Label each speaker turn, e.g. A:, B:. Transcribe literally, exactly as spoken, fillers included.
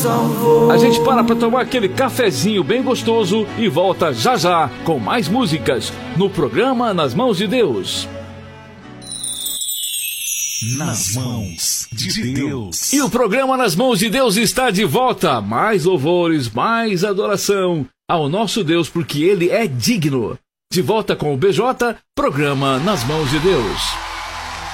A: A gente para para tomar aquele cafezinho bem gostoso e volta já já com mais músicas no programa Nas Mãos de Deus.
B: Nas Mãos de Deus.
A: E o programa Nas Mãos de Deus está de volta. Mais louvores, mais adoração ao nosso Deus, porque Ele é digno. De volta com o B J, programa Nas Mãos de Deus.